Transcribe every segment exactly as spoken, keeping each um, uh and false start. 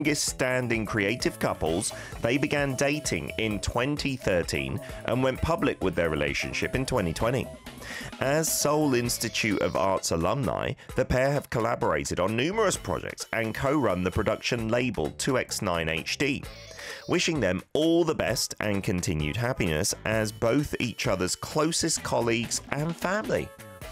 longest standing creative couples. They began dating in twenty thirteen and went public with their relationship in twenty twenty. As Seoul Institute of Arts alumni, the pair have collaborated on numerous projects and co-run the production label two X nine H D. Wishing them all the best and continued happiness as both each other's closest colleagues and family.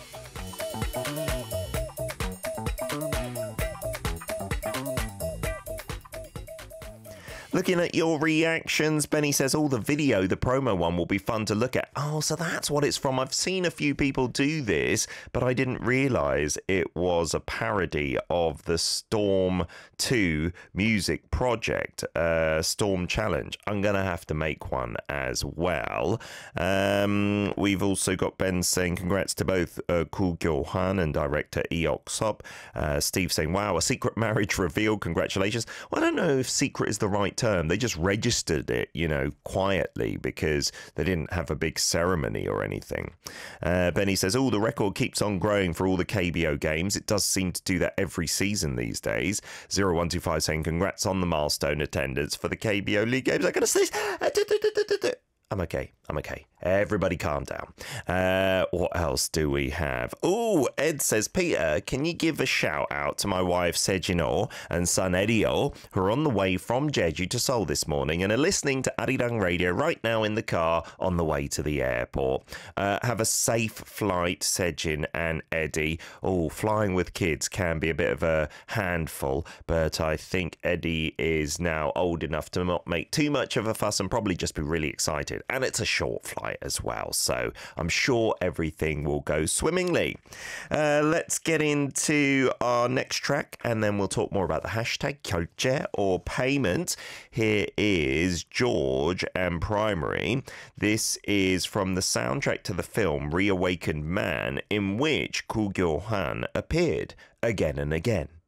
Looking at your reactions, Benny says, all the video, the promo one, will be fun to look at. Oh, so that's what it's from. I've seen a few people do this, but I didn't realise it was a parody of the Storm two music project, uh, Storm Challenge. I'm going to have to make one as well. Um, we've also got Ben saying, congrats to both uh, Koo Gyo-han and director Eok Sop. Uh, Steve saying, wow, a secret marriage revealed. Congratulations. Well, I don't know if secret is the right term. They just registered it, you know, quietly because they didn't have a big ceremony or anything. Uh, Benny says, oh, the record keeps on growing for all the K B O games. It does seem to do that every season these days. zero one two five saying, congrats on the milestone attendance for the K B O League games. I gotta say, I'm okay. I'm okay. Everybody calm down. Uh, what else do we have? Oh, Ed says, Peter, can you give a shout out to my wife Sejino and son Edio, who are on the way from Jeju to Seoul this morning and are listening to Arirang Radio right now in the car on the way to the airport. Uh, have a safe flight, Sejin and Eddie. Oh, flying with kids can be a bit of a handful, but I think Eddie is now old enough to not make too much of a fuss and probably just be really excited. And it's a short flight as well, so I'm sure everything will go swimmingly. Uh, let's get into our next track and then we'll talk more about the hashtag 결제 or payment. Here is George and Primary. This is from the soundtrack to the film Reawakened Man, in which Koo Gyo-han appeared again and again.